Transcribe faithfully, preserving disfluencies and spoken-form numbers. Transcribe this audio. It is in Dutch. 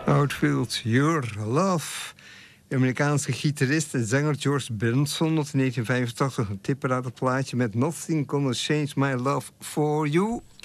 Outfield, Your Love. De Amerikaanse gitarist en zanger George Benson had in negentien vijfentachtig een tipparade plaatje met Nothing Gonna Change My Love For You.